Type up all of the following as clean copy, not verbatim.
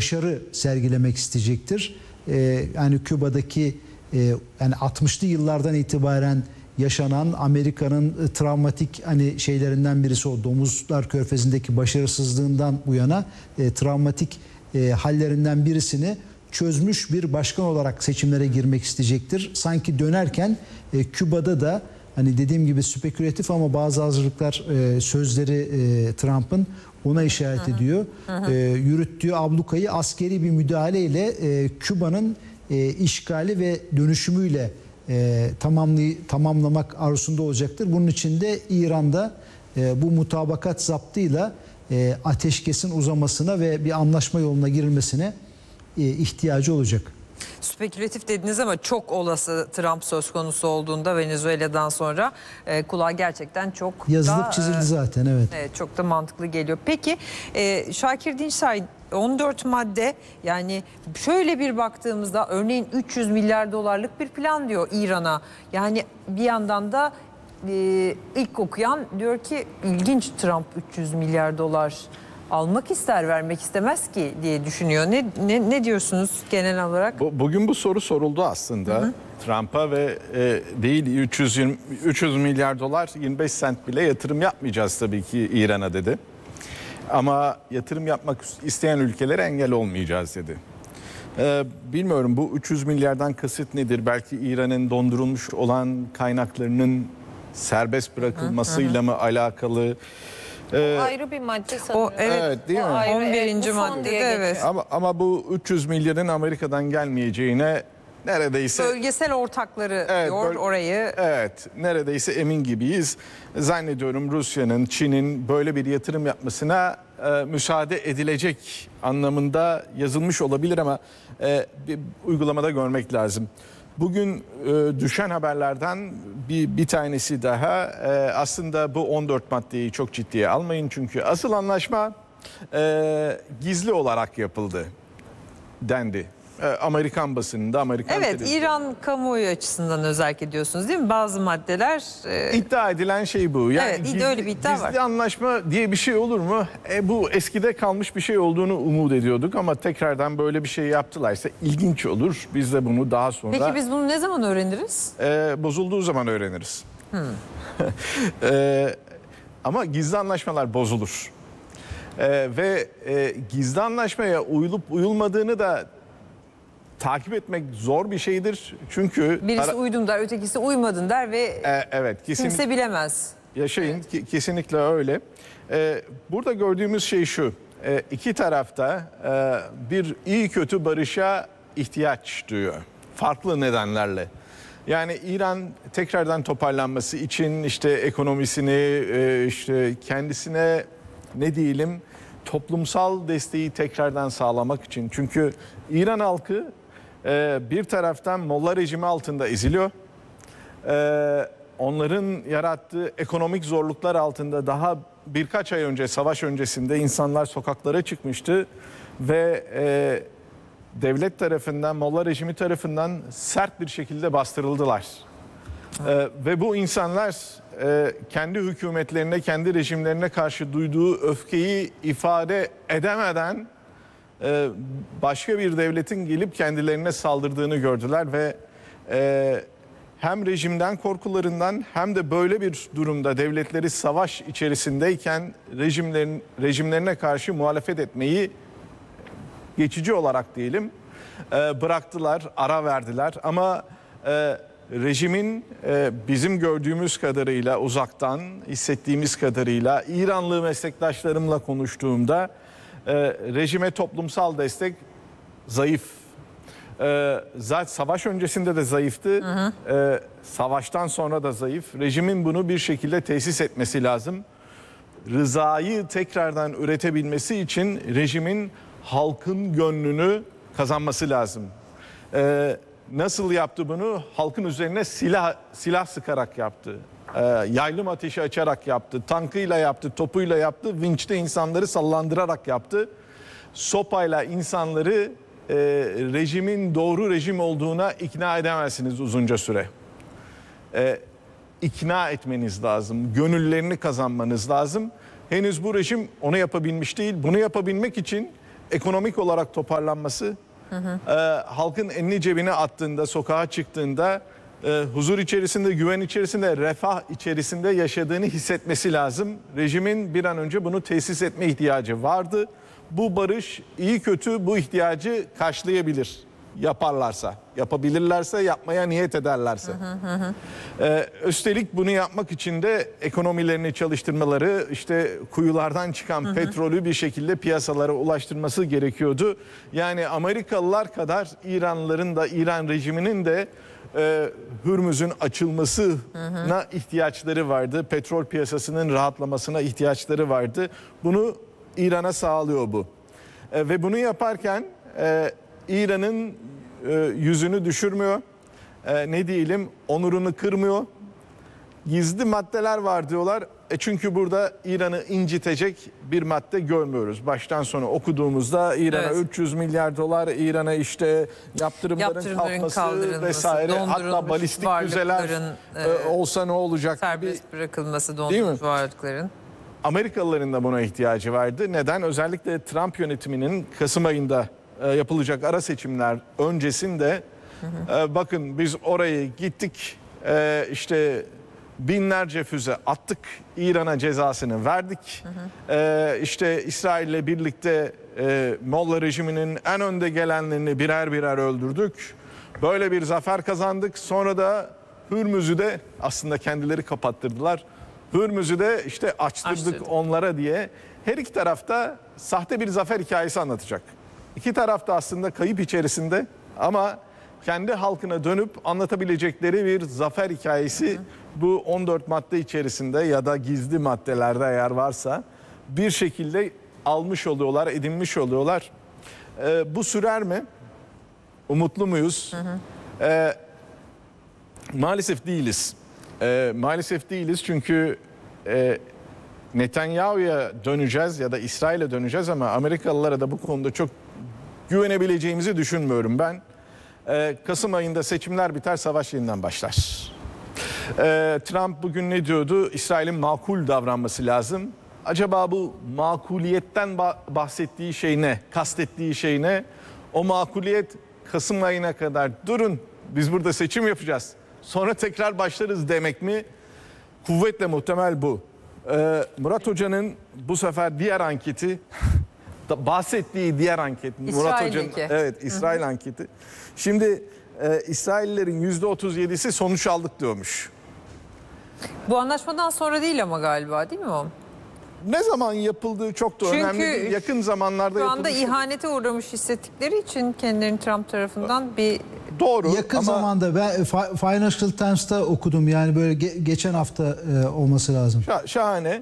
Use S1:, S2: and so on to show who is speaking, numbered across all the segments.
S1: başarı sergilemek isteyecektir. Yani Küba'daki yani 60'lı yıllardan itibaren yaşanan Amerika'nın travmatik hani şeylerinden birisi, o Domuzlar Körfezi'ndeki başarısızlığından bu yana travmatik hallerinden birisini çözmüş bir başkan olarak seçimlere girmek isteyecektir. Sanki dönerken Küba'da da hani dediğim gibi spekülatif ama bazı hazırlıklar sözleri Trump'ın ona işaret ediyor. Yürüttüğü ablukayı askeri bir müdahaleyle Küba'nın işgali ve dönüşümüyle tamamlamak arzusunda olacaktır. Bunun için de İran'da bu mutabakat zaptıyla ateşkesin uzamasına ve bir anlaşma yoluna girilmesine ihtiyacı olacak.
S2: Spekülatif dediniz ama çok olası Trump söz konusu olduğunda Venezuela'dan sonra kulağa gerçekten çok
S1: yazılıp çizildi zaten, evet.
S2: Evet, çok da mantıklı geliyor. Peki Şakir Dinçay, 14 madde, yani şöyle bir baktığımızda örneğin 300 milyar dolarlık bir plan diyor İran'a. Yani bir yandan da ilk okuyan diyor ki ilginç, Trump 300 milyar dolar almak ister, vermek istemez ki diye düşünüyor. Ne diyorsunuz genel olarak?
S3: Bugün bu soru soruldu aslında Trump'a ve değil 300 milyar dolar 25 sent bile yatırım yapmayacağız tabii ki İran'a dedi. Ama yatırım yapmak isteyen ülkelere engel olmayacağız dedi. Bilmiyorum bu 300 milyardan kasıt nedir? Belki İran'ın dondurulmuş olan kaynaklarının serbest bırakılmasıyla mı alakalı?
S4: Ayrı bir madde sanırım.
S3: Evet, değil mi?
S2: 11. maddede evet.
S3: Ama bu 300 milyarın Amerika'dan gelmeyeceğine neredeyse...
S2: Bölgesel ortakları diyor orayı.
S3: Evet, neredeyse emin gibiyiz. Zannediyorum Rusya'nın, Çin'in böyle bir yatırım yapmasına müsaade edilecek anlamında yazılmış olabilir ama bir uygulamada görmek lazım. Bugün düşen haberlerden bir tanesi daha, aslında bu 14 maddeyi çok ciddiye almayın çünkü asıl anlaşma gizli olarak yapıldı dendi. Amerikan basınında, Amerikan
S2: televizyonu. İran kamuoyu açısından özellikle diyorsunuz değil mi? Bazı maddeler...
S3: iddia edilen şey bu. Yani
S2: evet, öyle bir iddia var.
S3: Gizli anlaşma diye bir şey olur mu? Bu eskide kalmış bir şey olduğunu umut ediyorduk ama tekrardan böyle bir şey yaptılarsa ilginç olur. Biz de bunu daha sonra...
S2: Peki biz bunu ne zaman öğreniriz?
S3: Bozulduğu zaman öğreniriz. Ama gizli anlaşmalar bozulur. Ve gizli anlaşmaya uyulup uyulmadığını da takip etmek zor bir şeydir. Çünkü
S2: birisi uydum der, ötekisi uymadın der ve
S3: evet,
S2: kimse bilemez.
S3: Yaşayın, kesinlikle öyle. Burada gördüğümüz şey şu. İki tarafta bir iyi kötü barışa ihtiyaç duyuyor. Farklı nedenlerle. Yani İran tekrardan toparlanması için işte ekonomisini, işte kendisine ne diyelim toplumsal desteği tekrardan sağlamak için. Çünkü İran halkı bir taraftan Molla rejimi altında eziliyor. Onların yarattığı ekonomik zorluklar altında daha birkaç ay önce, savaş öncesinde insanlar sokaklara çıkmıştı ve devlet tarafından, Molla rejimi tarafından sert bir şekilde bastırıldılar. Ve bu insanlar kendi hükümetlerine, kendi rejimlerine karşı duyduğu öfkeyi ifade edemeden başka bir devletin gelip kendilerine saldırdığını gördüler ve hem rejimden korkularından hem de böyle bir durumda devletleri savaş içerisindeyken rejimlerine karşı muhalefet etmeyi geçici olarak diyelim bıraktılar, ara verdiler ama rejimin bizim gördüğümüz kadarıyla, uzaktan hissettiğimiz kadarıyla, İranlı meslektaşlarımla konuştuğumda rejime toplumsal destek zayıf. Zaten savaş öncesinde de zayıftı, savaştan sonra da zayıf. Rejimin bunu bir şekilde tesis etmesi lazım. Rızayı tekrardan üretebilmesi için rejimin halkın gönlünü kazanması lazım. Nasıl yaptı bunu? Halkın üzerine silah sıkarak yaptı. Yaylım ateşi açarak yaptı. Tankıyla yaptı, topuyla yaptı. Vinçte insanları sallandırarak yaptı. Sopayla insanları rejimin doğru rejim olduğuna ikna edemezsiniz uzunca süre. İkna etmeniz lazım. Gönüllerini kazanmanız lazım. Henüz bu rejim onu yapabilmiş değil. Bunu yapabilmek için ekonomik olarak toparlanması, halkın elini cebine attığında, sokağa çıktığında huzur içerisinde, güven içerisinde, refah içerisinde yaşadığını hissetmesi lazım. Rejimin bir an önce bunu tesis etme ihtiyacı vardı. Bu barış iyi kötü bu ihtiyacı karşılayabilir. Yaparlarsa, yapabilirlerse, yapmaya niyet ederlerse. Üstelik bunu yapmak için de ekonomilerini çalıştırmaları, işte kuyulardan çıkan petrolü bir şekilde piyasalara ulaştırması gerekiyordu. Yani Amerikalılar kadar İranlıların da, İran rejiminin de Hürmüz'ün açılmasına ihtiyaçları vardı. Petrol piyasasının rahatlamasına ihtiyaçları vardı. Bunu İran'a sağlıyor bu. Ve bunu yaparken İran'ın yüzünü düşürmüyor. Ne diyelim, onurunu kırmıyor. Gizli maddeler var diyorlar. Çünkü burada İran'ı incitecek bir madde görmüyoruz. Baştan sona okuduğumuzda İran'a 300 milyar dolar, İran'a işte yaptırımların kalkması vesaire, hatta balistik füzeler olsa ne olacak
S2: serbest bırakılması dondurulmuş varlıkların.
S3: Amerikalıların da buna ihtiyacı vardı. Neden? Özellikle Trump yönetiminin Kasım ayında yapılacak ara seçimler öncesinde bakın biz orayı gittik, işte binlerce füze attık, İran'a cezasını verdik. İşte İsrail'le birlikte Molla rejiminin en önde gelenlerini birer birer öldürdük. Böyle bir zafer kazandık. Sonra da Hürmüz'ü de aslında kendileri kapattırdılar. Hürmüz'ü de işte açtırdık onlara diye. Her iki tarafta sahte bir zafer hikayesi anlatacak. İki taraf da aslında kayıp içerisinde ama kendi halkına dönüp anlatabilecekleri bir zafer hikayesi bu 14 madde içerisinde ya da gizli maddelerde eğer varsa bir şekilde almış oluyorlar, edinmiş oluyorlar. Bu sürer mi? Umutlu muyuz? Maalesef değiliz. Maalesef değiliz çünkü Netanyahu'ya döneceğiz ya da İsrail'e döneceğiz ama Amerikalılara da bu konuda çok güvenebileceğimizi düşünmüyorum ben. Kasım ayında seçimler biter, savaş yeniden başlar. Trump bugün ne diyordu? İsrail'in makul davranması lazım. Acaba bu makuliyetten bahsettiği şey ne? Kastettiği şey ne? O makuliyet Kasım ayına kadar durun, biz burada seçim yapacağız, sonra tekrar başlarız demek mi? Kuvvetle muhtemel bu. Murat Hoca'nın bu sefer diğer anketi, bahsettiği diğer anket, Murat Hoca'nın İsrail anketi. Şimdi İsraillerin %37'si sonuç aldık diyormuş.
S2: Bu anlaşmadan sonra değil ama galiba, değil mi o?
S3: Ne zaman yapıldığı çok da önemli değil. Yakın zamanlarda
S2: yapılmış. Şu anda
S3: yapılmış.
S2: ihanete uğramış hissettikleri için kendilerini Trump tarafından bir...
S3: Doğru.
S1: Yakın
S3: ama
S1: zamanda ben Financial Times'ta okudum, yani böyle geçen hafta olması lazım.
S3: Şahane.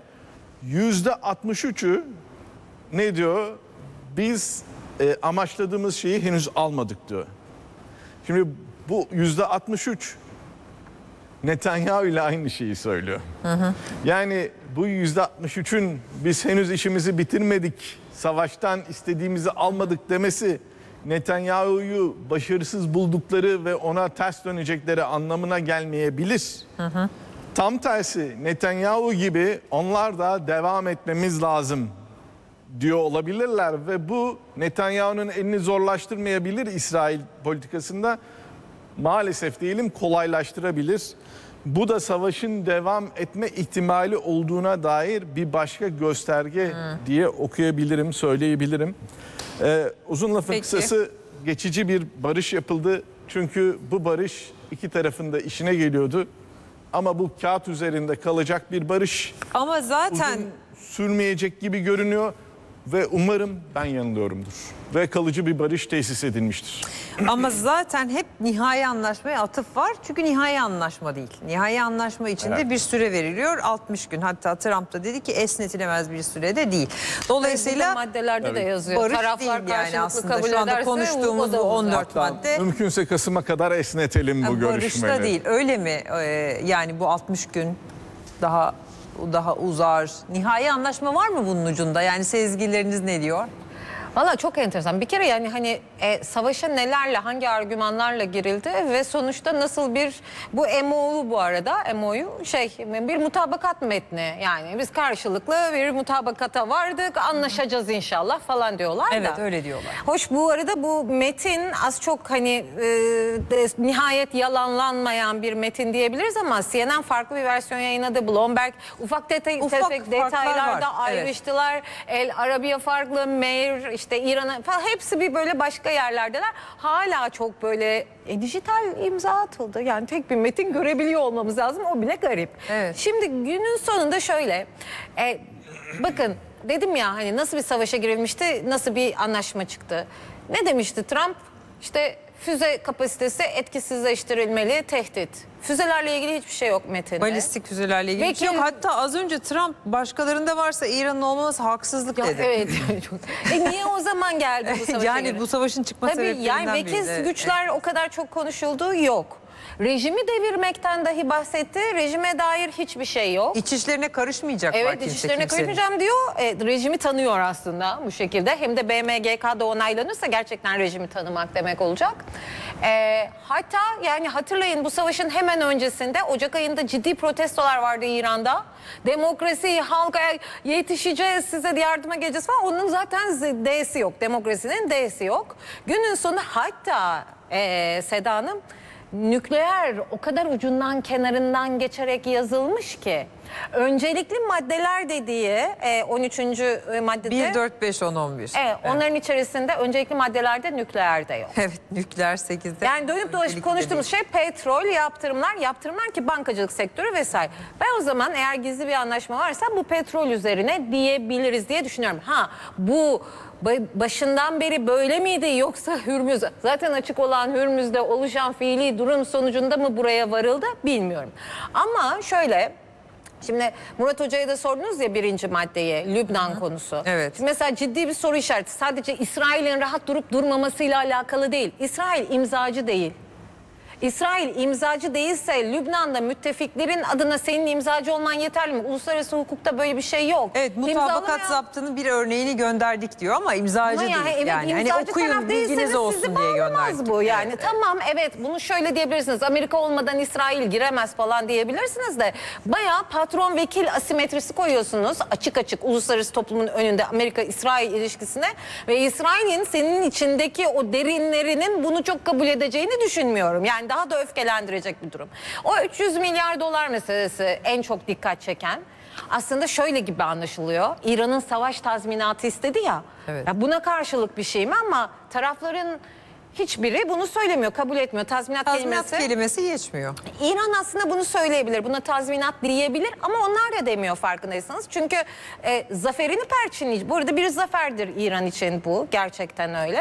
S3: %63'ü ne diyor? Biz amaçladığımız şeyi henüz almadık diyor. Şimdi bu %63 Netanyahu ile aynı şeyi söylüyor. Yani bu %63'ün biz henüz işimizi bitirmedik, savaştan istediğimizi almadık demesi Netanyahu'yu başarısız buldukları ve ona ters dönecekleri anlamına gelmeyebilir. Tam tersi, Netanyahu gibi onlar da devam etmemiz lazım diyor olabilirler ve bu Netanyahu'nun elini zorlaştırmayabilir, İsrail politikasında maalesef diyelim kolaylaştırabilir. Bu da savaşın devam etme ihtimali olduğuna dair bir başka gösterge diye okuyabilirim, söyleyebilirim. Uzun lafın kısası, geçici bir barış yapıldı. Çünkü bu barış iki tarafın da işine geliyordu. Ama bu kağıt üzerinde kalacak bir barış.
S2: Ama zaten
S3: uzun sürmeyecek gibi görünüyor. Ve umarım ben yanılıyorumdur. Ve kalıcı bir barış tesis edilmiştir.
S2: ama zaten hep nihai anlaşmaya atıf var. Çünkü nihai anlaşma değil. Nihai anlaşma içinde bir süre veriliyor. 60 gün. Hatta Trump da dedi ki esnetilemez bir sürede değil. Dolayısıyla
S4: maddelerde de yazıyor.
S2: barış
S4: Taraflar
S2: değil yani aslında.
S4: kabul
S2: Şu anda
S4: ederse
S2: konuştuğumuz bu 14
S3: Hatta
S2: madde.
S3: mümkünse Kasım'a kadar esnetelim bu görüşmeleri.
S2: Barışta değil. Öyle mi? Yani bu 60 gün daha uzar. Nihai anlaşma var mı bunun ucunda? Yani sezgileriniz ne diyor?
S4: Valla çok enteresan. Bir kere yani hani savaşa nelerle, hangi argümanlarla girildi ve sonuçta nasıl bir, bu MOU bu arada, MOU bir mutabakat metni. Yani biz karşılıklı bir mutabakata vardık, anlaşacağız inşallah falan diyorlar da.
S2: Evet, öyle diyorlar.
S4: Hoş, bu arada bu metin az çok hani nihayet yalanlanmayan bir metin diyebiliriz ama CNN farklı bir versiyon yayınladı. Bloomberg ufak
S2: farklar
S4: detaylarda
S2: var. Evet.
S4: ayrıştılar. El Arabiya farklı, Meir, işte İran'a falan, hepsi bir böyle başka yerlerdeler. Hala çok böyle dijital imza atıldı. Yani tek bir metin görebiliyor olmamız lazım. O bile garip.
S2: Evet.
S4: Şimdi günün sonunda şöyle. Bakın dedim ya hani nasıl bir savaşa girilmişti, nasıl bir anlaşma çıktı. Ne demişti Trump? İşte füze kapasitesi etkisizleştirilmeli, tehdit. Füzelerle ilgili hiçbir şey yok metinde.
S2: Balistik füzelerle ilgili bir şey yok. Hatta az önce Trump başkalarında varsa İran'ın olmaması haksızlık
S4: Ya
S2: dedi.
S4: evet. Çok. Niye o zaman geldi bu savaşa?
S2: Yani bu savaşın çıkma
S4: Tabii
S2: sebeplerinden
S4: yani vekil
S2: biriydi.
S4: güçler o kadar çok konuşulduğu yok. Rejimi devirmekten dahi bahsetti. Rejime dair hiçbir şey yok.
S2: İç işlerine karışmayacak
S4: Evet,
S2: var
S4: iç
S2: kimse
S4: işlerine
S2: kimsenin.
S4: karışmayacağım diyor. Rejimi tanıyor aslında bu şekilde. Hem de BMGK'da onaylanırsa gerçekten rejimi tanımak demek olacak. Hatta yani hatırlayın, bu savaşın hemen öncesinde Ocak ayında ciddi protestolar vardı İran'da. Demokrasi, halka yetişeceğiz, size yardıma geleceğiz falan. Onun zaten D'si yok. Demokrasinin D'si yok. Günün sonu hatta Seda Hanım, nükleer o kadar ucundan kenarından geçerek yazılmış ki öncelikli maddeler dediği 13. maddede
S2: 1, 4, 5, 10, 11.
S4: evet, onların içerisinde öncelikli maddelerde nükleer de yok.
S2: Evet, nükleer 8'de.
S4: Yani dönüp dolaşıp konuştuğumuz şey petrol, yaptırımlar ki bankacılık sektörü vesaire. Ben o zaman eğer gizli bir anlaşma varsa bu petrol üzerine diyebiliriz diye düşünüyorum. Ha, bu başından beri böyle miydi yoksa Hürmüz, zaten açık olan Hürmüz'de oluşan fiili durum sonucunda mı buraya varıldı bilmiyorum. Ama şöyle, şimdi Murat Hoca'ya da sordunuz ya birinci maddeyi, Lübnan konusu.
S2: Evet.
S4: Şimdi mesela ciddi bir soru işareti, sadece İsrail'in rahat durup durmamasıyla alakalı değil. İsrail imzacı değil. İsrail imzacı değilse Lübnan'da müttefiklerin adına senin imzacı olman yeterli mi? Uluslararası hukukta böyle bir şey yok.
S2: Evet, mutabakat zaptının bir örneğini gönderdik diyor ama imzacı değil.
S4: Evet,
S2: yani hani
S4: imzacı
S2: okuyun,
S4: taraf
S2: bilginiz
S4: değilseniz
S2: olsun
S4: sizi
S2: diye
S4: bağlamaz
S2: gönderdik.
S4: bu yani. Tamam, evet, bunu şöyle diyebilirsiniz. Amerika olmadan İsrail giremez falan diyebilirsiniz de bayağı patron vekil asimetrisi koyuyorsunuz açık açık uluslararası toplumun önünde Amerika-İsrail ilişkisine ve İsrail'in senin içindeki o derinlerinin bunu çok kabul edeceğini düşünmüyorum. Yani daha da öfkelendirecek bir durum. O 300 milyar dolar meselesi en çok dikkat çeken. Aslında şöyle gibi anlaşılıyor. İran'ın savaş tazminatı istedi ya.
S2: Evet.
S4: Ya buna karşılık bir şey mi, ama tarafların hiçbiri bunu söylemiyor, kabul etmiyor. Tazminat
S2: kelimesi geçmiyor.
S4: İran aslında bunu söyleyebilir, buna tazminat diyebilir ama onlar da demiyor farkındaysanız. Çünkü zaferini perçinleyecek. Bu arada bir zaferdir İran için bu, gerçekten öyle.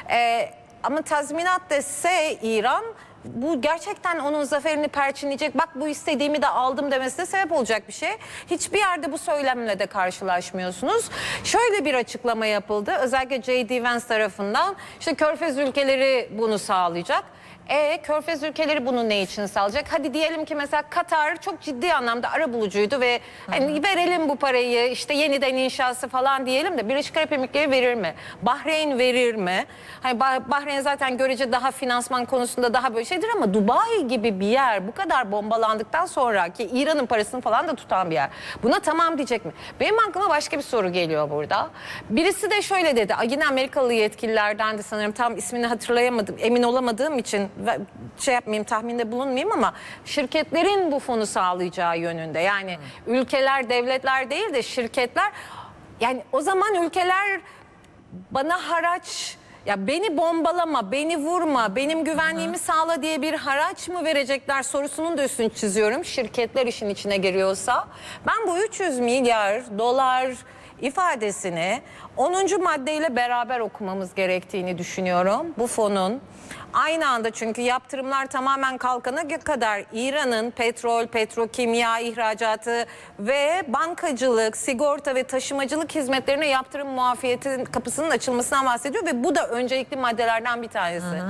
S4: Ama tazminat dese İran, bu gerçekten onun zaferini perçinleyecek, bak bu istediğimi de aldım demesine sebep olacak bir şey. Hiçbir yerde bu söylemle de karşılaşmıyorsunuz. Şöyle bir açıklama yapıldı özellikle J.D. Vance tarafından, işte Körfez ülkeleri bunu sağlayacak. Körfez ülkeleri bunu ne için sağlayacak? Hadi diyelim ki mesela Katar çok ciddi anlamda arabulucuydu ve hani verelim bu parayı, işte yeniden inşası falan diyelim de Birleşik Arap Emirlikleri verir mi? Bahreyn verir mi? Hani Bahreyn zaten görece daha finansman konusunda daha böyle şeydir ama Dubai gibi bir yer bu kadar bombalandıktan sonra, ki İran'ın parasını falan da tutan bir yer, buna tamam diyecek mi? Benim aklıma başka bir soru geliyor burada. Birisi de şöyle dedi, yine Amerikalı yetkililerden de sanırım, tam ismini hatırlayamadım, emin olamadığım için şey yapmayayım, tahminde bulunmayayım ama şirketlerin bu fonu sağlayacağı yönünde. Yani ülkeler, devletler değil de şirketler. Yani o zaman ülkeler bana haraç, ya beni bombalama, beni vurma, benim güvenliğimi sağla diye bir haraç mı verecekler sorusunun da üstünü çiziyorum. Şirketler işin içine giriyorsa. Ben bu 300 milyar dolar ifadesini 10. maddeyle beraber okumamız gerektiğini düşünüyorum bu fonun. Aynı anda, çünkü yaptırımlar tamamen kalkana kadar İran'ın petrol, petrokimya ihracatı ve bankacılık, sigorta ve taşımacılık hizmetlerine yaptırım muafiyetinin kapısının açılmasından bahsediyor ve bu da öncelikli maddelerden bir tanesi.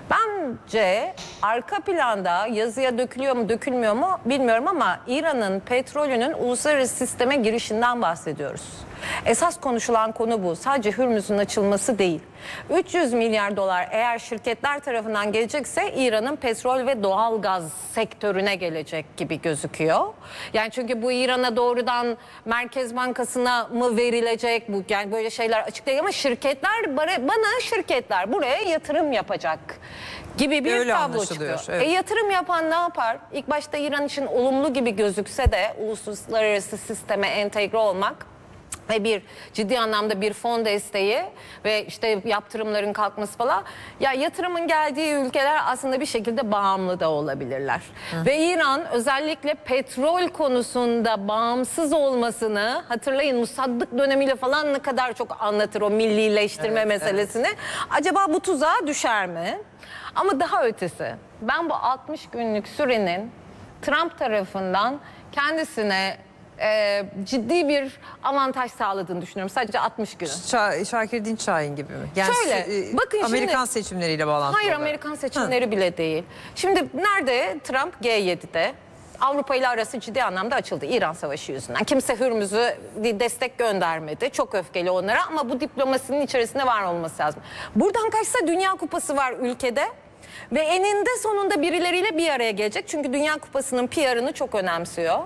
S4: Bence arka planda yazıya dökülüyor mu dökülmüyor mu bilmiyorum ama İran'ın petrolünün uluslararası sisteme girişinden bahsediyoruz. Esas konuşulan konu bu. Sadece Hürmüz'ün açılması değil. 300 milyar dolar eğer şirketler tarafından gelecekse İran'ın petrol ve doğal gaz sektörüne gelecek gibi gözüküyor. Yani çünkü bu İran'a doğrudan Merkez Bankası'na mı verilecek bu, yani böyle şeyler açıklayıyor ama şirketler bana şirketler buraya yatırım yapacak gibi bir
S2: Öyle
S4: tablo
S2: anlaşılıyor,
S4: çıkıyor.
S2: evet.
S4: Yatırım yapan ne yapar? İlk başta İran için olumlu gibi gözükse de uluslararası sisteme entegre olmak ve bir ciddi anlamda bir fon desteği ve işte yaptırımların kalkması falan, ya yatırımın geldiği ülkeler aslında bir şekilde bağımlı da olabilirler. Ve İran özellikle petrol konusunda bağımsız olmasını hatırlayın, Musaddık dönemiyle falan ne kadar çok anlatır o millileştirme meselesini. Acaba bu tuzağa düşer mi? Ama daha ötesi, ben bu 60 günlük sürenin Trump tarafından kendisine ciddi bir avantaj sağladığını düşünüyorum. Sadece 60 gün.
S2: Şakir Dinçay'ın gibi mi? Yani
S4: Şöyle, bakın şimdi-
S2: Amerikan seçimleriyle bağlantılı.
S4: Hayır,
S2: olarak.
S4: Amerikan seçimleri bile değil. Şimdi nerede Trump? G7'de. Avrupa ile arası ciddi anlamda açıldı İran Savaşı yüzünden. Kimse Hürmüz'ü destek göndermedi. Çok öfkeli onlara ama bu diplomasinin içerisinde var olması lazım. Buradan kaçsa Dünya Kupası var ülkede. Ve eninde sonunda birileriyle bir araya gelecek. Çünkü Dünya Kupası'nın PR'ını çok önemsiyor.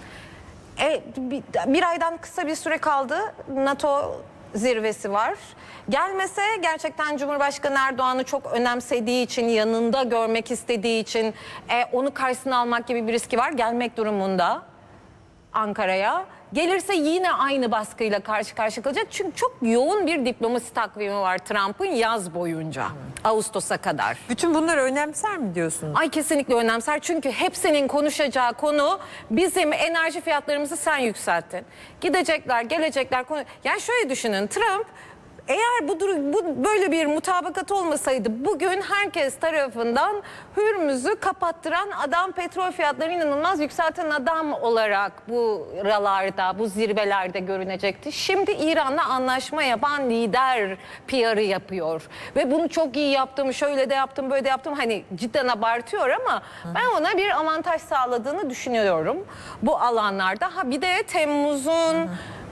S4: Bir aydan kısa bir süre kaldı. NATO zirvesi var. Gelmese gerçekten Cumhurbaşkanı Erdoğan'ı çok önemsediği için, yanında görmek istediği için onu karşısına almak gibi bir riski var. Gelmek durumunda Ankara'ya. Gelirse yine aynı baskıyla karşı karşıya kalacak. Çünkü çok yoğun bir diplomasi takvimi var Trump'ın yaz boyunca. Ağustos'a kadar.
S2: Bütün bunları önemser mi diyorsunuz?
S4: Ay kesinlikle önemser, çünkü hepsinin konuşacağı konu bizim enerji fiyatlarımızı sen yükselttin. Gidecekler, gelecekler. Yani şöyle düşünün, Trump eğer bu böyle bir mutabakat olmasaydı bugün herkes tarafından Hürmüz'ü kapattıran adam, petrol fiyatlarını inanılmaz yükselten adam olarak buralarda, bu zirvelerde görünecekti. Şimdi İran'la anlaşma yapan lider PR'ı yapıyor. Ve bunu çok iyi yaptım, şöyle de yaptım, böyle de yaptım. Hani cidden abartıyor ama ben ona bir avantaj sağladığını düşünüyorum bu alanlarda. Ha bir de Temmuz'un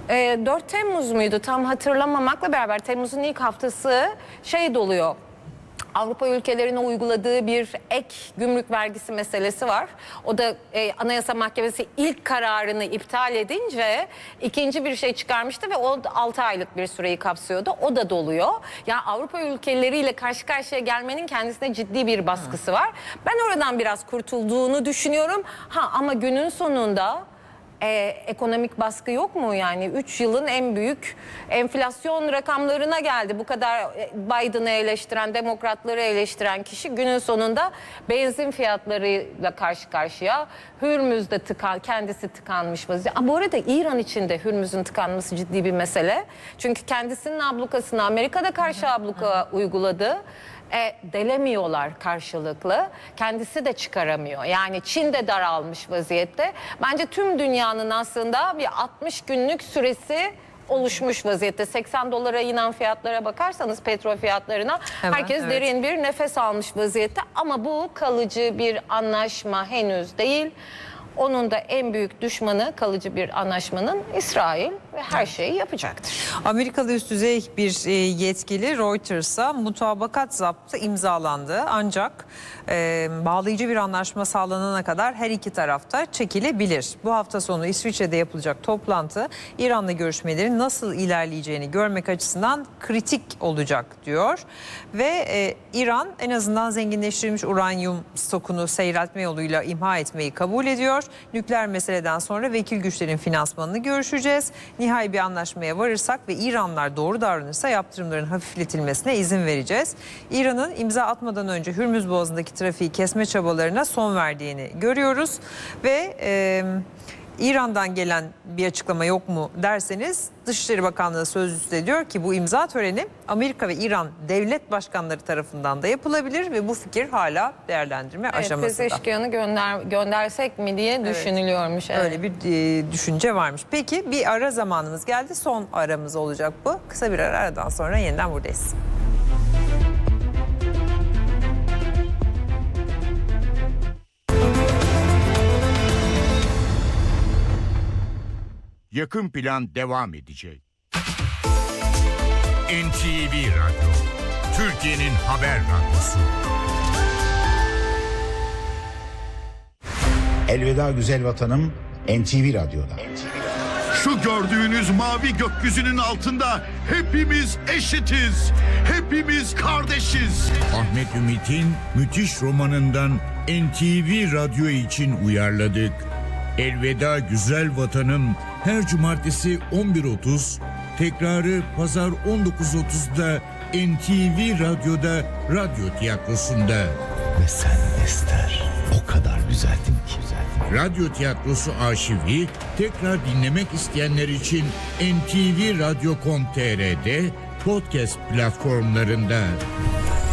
S4: 4 Temmuz muydu tam hatırlamamakla beraber Temmuz'un ilk haftası doluyor. Avrupa ülkelerine uyguladığı bir ek gümrük vergisi meselesi var. O da Anayasa Mahkemesi ilk kararını iptal edince ikinci bir şey çıkarmıştı ve o 6 aylık bir süreyi kapsıyordu. O da doluyor. Yani Avrupa ülkeleriyle karşı karşıya gelmenin kendisine ciddi bir baskısı var. Ben oradan biraz kurtulduğunu düşünüyorum. Ama günün sonunda ekonomik baskı yok mu? Yani 3 yılın en büyük enflasyon rakamlarına geldi. Bu kadar Biden'ı eleştiren, demokratları eleştiren kişi günün sonunda benzin fiyatlarıyla karşı karşıya. Hürmüz'de kendisi tıkanmış vaziyette. Bu arada İran için de Hürmüz'ün tıkanması ciddi bir mesele. Çünkü kendisinin ablukasını Amerika'da karşı abluka uyguladı. Delemiyorlar karşılıklı. Kendisi de çıkaramıyor. Yani Çin de daralmış vaziyette. Bence tüm dünyanın aslında bir 60 günlük süresi oluşmuş vaziyette. 80 dolara inen fiyatlara bakarsanız petrol fiyatlarına herkes derin bir nefes almış vaziyette. Ama bu kalıcı bir anlaşma henüz değil. Onun da en büyük düşmanı kalıcı bir anlaşmanın İsrail ve her şeyi yapacaktır.
S2: Amerikalı üst düzey bir yetkili Reuters'a mutabakat zaptı imzalandı. Ancak bağlayıcı bir anlaşma sağlanana kadar her iki tarafta çekilebilir. Bu hafta sonu İsviçre'de yapılacak toplantı İran'la görüşmelerin nasıl ilerleyeceğini görmek açısından kritik olacak diyor. Ve İran en azından zenginleştirilmiş uranyum stokunu seyreltme yoluyla imha etmeyi kabul ediyor. Nükleer meseleden sonra vekil güçlerin finansmanını görüşeceğiz. Nihai bir anlaşmaya varırsak ve İranlılar doğru davranırsa yaptırımların hafifletilmesine izin vereceğiz. İran'ın imza atmadan önce Hürmüz Boğazı'ndaki trafiği kesme çabalarına son verdiğini görüyoruz. Ve İran'dan gelen bir açıklama yok mu derseniz Dışişleri Bakanlığı sözcüsü de diyor ki bu imza töreni Amerika ve İran devlet başkanları tarafından da yapılabilir ve bu fikir hala değerlendirme aşamasında.
S4: Pezeşkiyan'ı göndersek mi diye düşünülüyormuş.
S2: Öyle bir düşünce varmış. Peki bir ara zamanımız geldi. Son aramız olacak bu. Kısa bir aradan sonra yeniden buradayız.
S5: Yakın Plan devam edecek. NTV Radyo, Türkiye'nin haber radyosu.
S6: Elveda güzel vatanım, NTV Radyo'da.
S7: Şu gördüğünüz mavi gökyüzünün altında hepimiz eşitiz. Hepimiz kardeşiz.
S5: Ahmet Ümit'in müthiş romanından NTV Radyo için uyarladık. Elveda Güzel Vatanım her cumartesi 11.30, tekrarı pazar 19.30'da NTV Radyo'da Radyo Tiyatrosu'nda.
S8: Ve sen Ester o kadar güzeldin ki.
S5: Radyo Tiyatrosu arşivi tekrar dinlemek isteyenler için ntvradyo.com.tr'de podcast platformlarında.